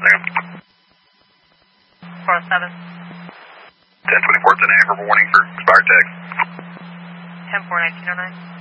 Second. 407. 1024, 10 a.m. for warning for expired tag. 10-4-1909.